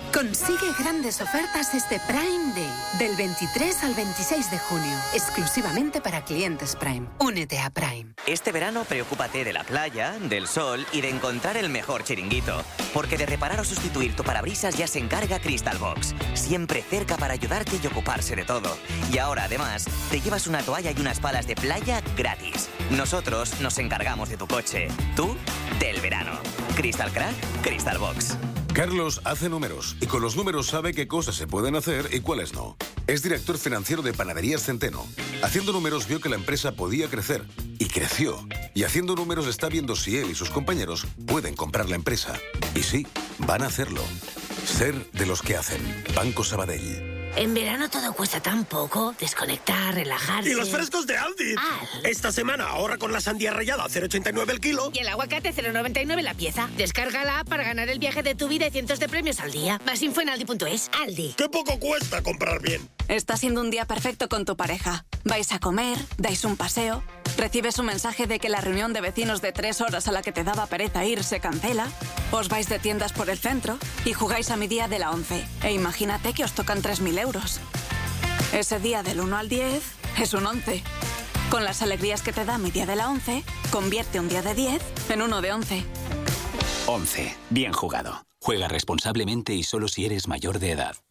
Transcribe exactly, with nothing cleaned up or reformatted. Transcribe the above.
Consigue grandes ofertas este Prime Day, del veintitrés al veintiséis de junio, exclusivamente para clientes Prime. Únete a Prime. Este verano preocúpate de la playa, del sol y de encontrar el mejor chiringuito. Porque de reparar o sustituir tu parabrisas ya se encarga Crystal Box. Siempre cerca para ayudarte y ocuparse de todo. Y ahora, además, te llevas una toalla y unas palas de playa gratis. Nosotros nos encargamos de tu coche. Tú, del verano. Crystal Crack, Crystal Box. Carlos hace números y con los números sabe qué cosas se pueden hacer y cuáles no. Es director financiero de Panaderías Centeno. Haciendo números vio que la empresa podía crecer y creció. Y haciendo números está viendo si él y sus compañeros pueden comprar la empresa. Y sí, van a hacerlo. Ser de los que hacen. Banco Sabadell. En verano todo cuesta tan poco. Desconectar, relajarse... ¡Y los frescos de Aldi! Aldi. Esta semana ahorra con la sandía rallada a cero coma ochenta y nueve el kilo. Y el aguacate cero coma noventa y nueve la pieza. Descárgala para ganar el viaje de tu vida y cientos de premios al día. Más info en aldi punto es. Aldi. ¡Qué poco cuesta comprar bien! Está siendo un día perfecto con tu pareja. Vais a comer, dais un paseo, recibes un mensaje de que la reunión de vecinos de tres horas a la que te daba pereza ir se cancela, os vais de tiendas por el centro y jugáis a mi día de la once. E imagínate que os tocan tres mil euros. Ese día del uno al diez es un once. Con las alegrías que te da mi día de la once, convierte un día de diez en uno de once. once. Bien jugado. Juega responsablemente y solo si eres mayor de edad.